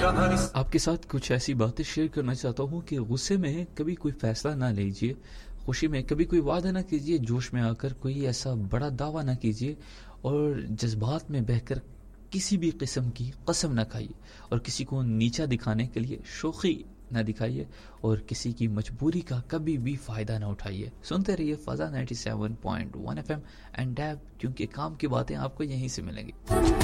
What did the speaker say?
आपके साथ कुछ ऐसी बातें शेयर करना चाहता हूँ कि गुस्से में कभी कोई फैसला ना लीजिए, खुशी में कभी कोई वादा ना कीजिए, जोश में आकर कोई ऐसा बड़ा दावा ना कीजिए और जज्बात में बहकर किसी भी किस्म की कसम ना खाइए और किसी को नीचा दिखाने के लिए शोखी ना दिखाइए और किसी की मजबूरी का कभी भी फ़ायदा ना उठाइए। सुनते रहिए फ़ज़ा 97.1 FM एंड डैब, क्योंकि काम की बातें आपको यहीं से मिलेंगी।